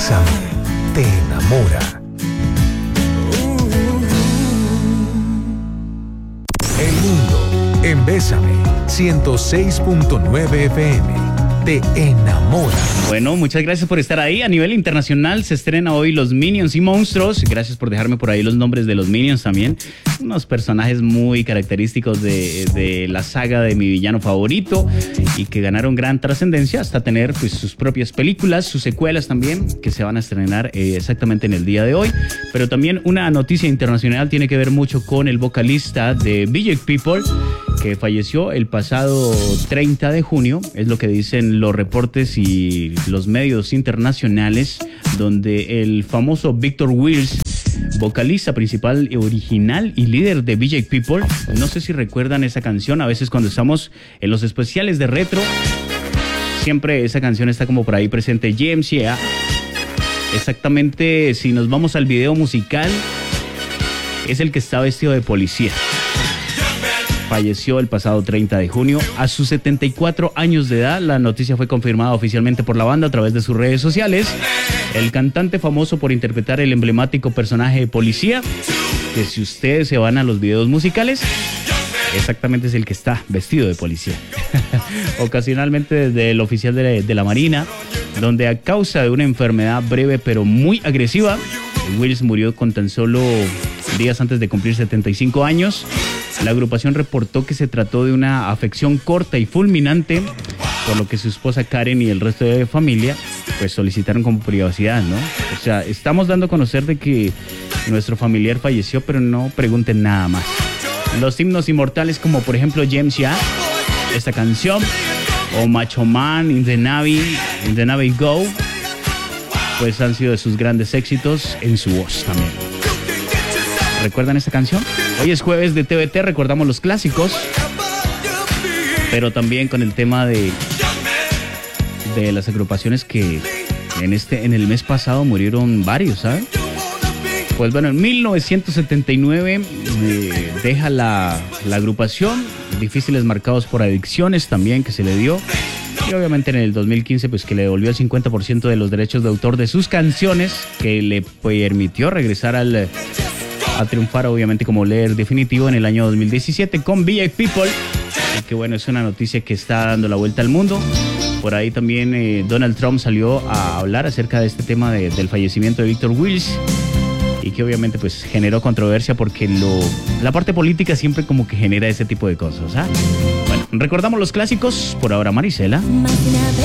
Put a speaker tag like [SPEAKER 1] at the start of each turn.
[SPEAKER 1] Bésame te enamora. El mundo en Bésame 106.9 FM. Te enamora.
[SPEAKER 2] Bueno, muchas gracias por estar ahí. A nivel internacional se estrena hoy Los Minions y Monstruos. Gracias por dejarme por ahí los nombres de los Minions también. Unos personajes muy característicos de la saga de mi villano favorito y que ganaron gran trascendencia hasta tener pues sus propias películas, sus secuelas también, que se van a estrenar exactamente en el día de hoy. Pero también una noticia internacional tiene que ver mucho con el vocalista de Village People, que falleció el pasado 30 de junio, es lo que dicen los reportes y los medios internacionales, donde el famoso Victor Wills, vocalista principal, original y líder de Village People, no sé si recuerdan esa canción, a veces cuando estamos en los especiales de retro, siempre esa canción está como por ahí presente, JMCA. Exactamente, si nos vamos al video musical, es el que está vestido de policía. Falleció el pasado 30 de junio a sus 74 años de edad. La noticia fue confirmada oficialmente por la banda a través de sus redes sociales. El cantante famoso por interpretar el emblemático personaje de policía, que si ustedes se van a los videos musicales, exactamente es el que está vestido de policía. Ocasionalmente desde el oficial de la Marina, donde a causa de una enfermedad breve pero muy agresiva, Wills murió con tan solo días antes de cumplir 75 años. La agrupación reportó que se trató de una afección corta y fulminante, por lo que su esposa Karen y el resto de familia pues solicitaron como privacidad, ¿no? O sea, estamos dando a conocer de que nuestro familiar falleció, pero no pregunten nada más. Los himnos inmortales como por ejemplo James Ya, esta canción, o Macho Man, In the Navy Go, pues han sido de sus grandes éxitos en su voz también. ¿Recuerdan esta canción? Hoy es jueves de TVT, recordamos los clásicos, pero también con el tema de las agrupaciones que en el mes pasado murieron varios, ¿saben? Pues bueno, en 1979 deja la agrupación, difíciles marcados por adicciones también que se le dio. Y obviamente en el 2015 pues que le devolvió el 50% de los derechos de autor de sus canciones, que le permitió regresar a triunfar obviamente como líder definitivo en el año 2017 con Village People, que bueno, es una noticia que está dando la vuelta al mundo. Por ahí también Donald Trump salió a hablar acerca de este tema del fallecimiento de Victor Wills, y que obviamente pues generó controversia porque la parte política siempre como que genera ese tipo de cosas, ¿ah? Bueno, recordamos los clásicos, por ahora Marisela.
[SPEAKER 3] Más de una